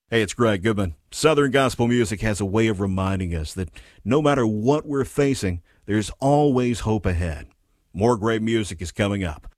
Hey, it's Greg Goodman. Southern gospel music has a way of reminding us that no matter what we're facing, there's always hope ahead. More great music is coming up